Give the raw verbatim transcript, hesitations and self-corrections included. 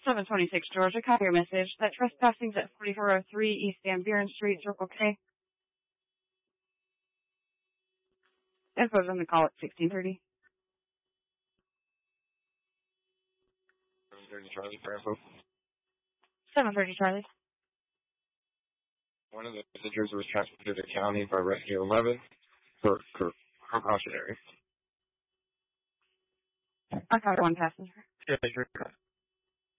seven twenty-six Georgia, copy your message. That trespassing's at forty-four oh three East Van Buren Street, Circle K. Info's on the call at sixteen thirty. seven thirty Charlie for info. seven thirty Charlie. One of the visitors was transported to the county by Rescue eleven for, for precautionary. I caught one passenger. Yeah,